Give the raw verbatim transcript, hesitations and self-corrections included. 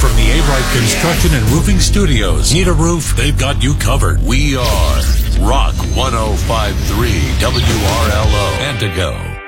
from the A-Bright Construction and Roofing Studios. Need a roof? They've got you covered. We are Rock one oh five point three W R L O, Antigo.